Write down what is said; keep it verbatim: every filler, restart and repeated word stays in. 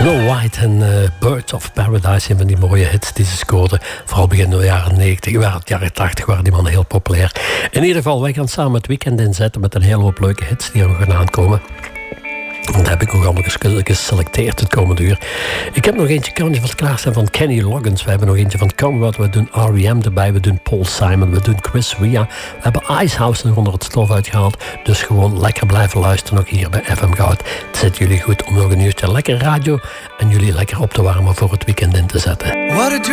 Snow White en uh, Birds of Paradise, een van die mooie hits die ze scoorden. Vooral begin de jaren negentig, de jaren tachtig waren die mannen heel populair. In ieder geval, wij gaan samen het weekend inzetten met een hele hoop leuke hits die er nog gaan aankomen. Dat heb ik ook allemaal geselecteerd het komende uur. Ik heb nog eentje, kan je vast klaar zijn, van Kenny Loggins. We hebben nog eentje van Conrad. We doen R E M erbij. We doen Paul Simon. We doen Chris Ria. We hebben Icehouse nog onder het stof uitgehaald. Dus gewoon lekker blijven luisteren nog hier bij F M Goud. Het zit jullie goed om nog een uurtje lekker radio en jullie lekker op te warmen voor het weekend in te zetten.